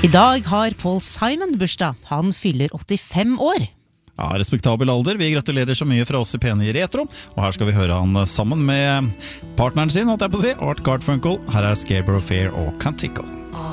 I dag har Paul Simon bursdag. Han fyller 85 år. Ja, respektabel alder. Vi gratulerer så mye fra oss i P9 Retro. Og her skal vi høre han sammen med partneren sin, holdt jeg på å si, Art Garfunkel. Her er Scarborough Fair og Canticle.